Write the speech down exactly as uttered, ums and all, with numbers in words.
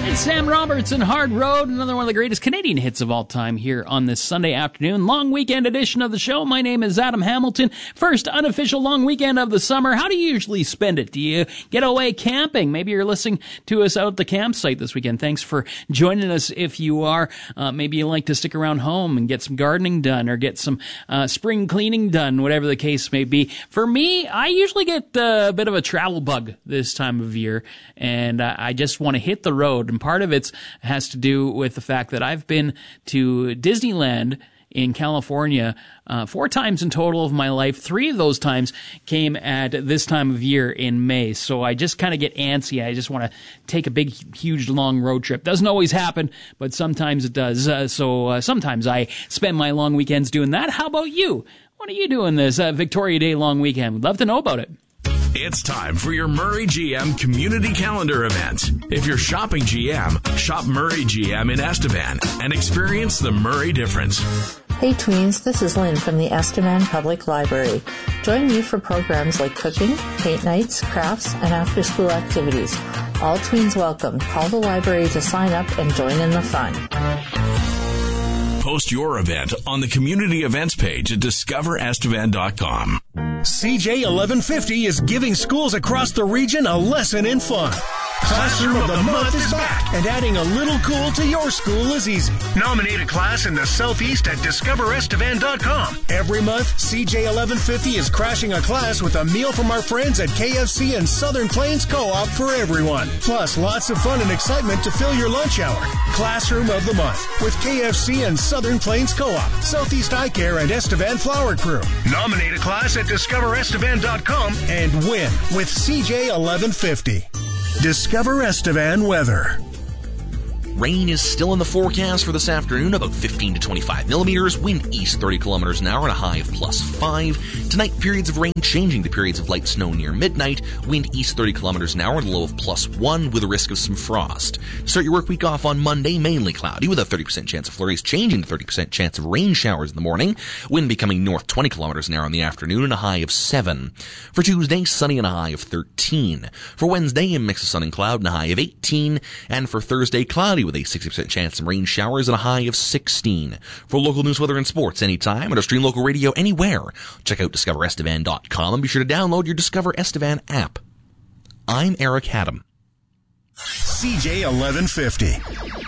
It's Sam Roberts and Hard Road, another one of the greatest Canadian hits of all time here on this Sunday afternoon. Long weekend edition of the show. My name is Adam Hamilton. First unofficial long weekend of the summer. How do you usually spend it? Do you get away camping? Maybe you're listening to us out at the campsite this weekend. Thanks for joining us if you are. Uh, maybe you like to stick around home and get some gardening done or get some uh, spring cleaning done, whatever the case may be. For me, I usually get uh, a bit of a travel bug this time of year, and uh, I just want to hit the road. And part of it has to do with the fact that I've been to Disneyland in California uh, four times in total of my life. Three of those times came at this time of year in May. So I just kind of get antsy. I just want to take a big, huge, long road trip. Doesn't always happen, but sometimes it does. Uh, so uh, sometimes I spend my long weekends doing that. How about you? What are you doing this uh, Victoria Day long weekend? We'd love to know about it. It's time for your Murray G M Community Calendar event. If you're shopping G M, shop Murray G M in Estevan and experience the Murray difference. Hey tweens, this is Lynn from the Estevan Public Library. Join me for programs like cooking, paint nights, crafts, and after-school activities. All tweens welcome. Call the library to sign up and join in the fun. Post your event on the community events page at discover estevan dot com. C J eleven fifty is giving schools across the region a lesson in fun. Classroom of the Month is back, and adding a little cool to your school is easy. Nominate a class in the Southeast at discover estevan dot com. Every month, C J eleven fifty is crashing a class with a meal from our friends at K F C and Southern Plains Co-op for everyone. Plus, lots of fun and excitement to fill your lunch hour. Classroom of the Month with K F C and Southern Plains Co-op, Southeast Eye Care, and Estevan Flower Crew. Nominate a class at discover estevan dot com and win with C J eleven fifty. Discover Estevan weather. Rain is still in the forecast for this afternoon, about fifteen to twenty-five millimeters, wind east thirty kilometers an hour and a high of plus five. Tonight, periods of rain changing to periods of light snow near midnight, wind east thirty kilometers an hour and a low of plus one with a risk of some frost. Start your work week off on Monday, mainly cloudy with a thirty percent chance of flurries, changing to thirty percent chance of rain showers in the morning, wind becoming north twenty kilometers an hour in the afternoon and a high of seven. For Tuesday, sunny and a high of thirteen. For Wednesday, a mix of sun and cloud and a high of eighteen. And for Thursday, cloudy with a sixty percent chance of rain showers and a high of sixteen. For local news, weather, and sports anytime, or stream local radio anywhere, check out discover estevan dot com and be sure to download your Discover Estevan app. I'm Eric Haddam. C J eleven fifty.